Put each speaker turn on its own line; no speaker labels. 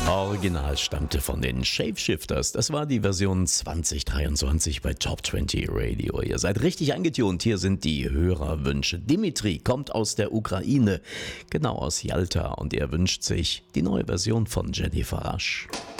Original stammte von den Shapeshifters. Das war die Version 2023 bei Top 20 Radio. Ihr seid richtig eingetunt. Hier sind die Hörerwünsche. Dimitri kommt aus der Ukraine, genau aus Jalta, und er wünscht sich die neue Version von Jennifer Rush.